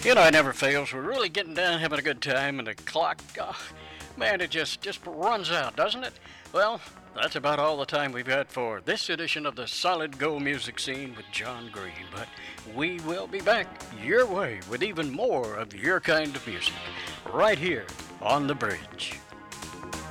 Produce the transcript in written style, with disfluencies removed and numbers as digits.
You know, it never fails. We're really getting down, having a good time, and the clock, man, it just runs out, doesn't it? Well, that's about all the time we've got for this edition of the Solid Go Music Scene with John Green. But we will be back your way with even more of your kind of music right here on the bridge.